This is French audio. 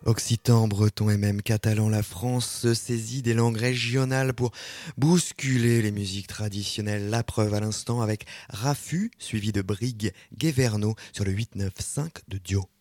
Occitan, breton et même catalan, la France se saisit des langues régionales pour bousculer les musiques traditionnelles. La preuve à l'instant avec Raffut, suivi de Brigue Guéverno sur le 8-9-5 de Dio.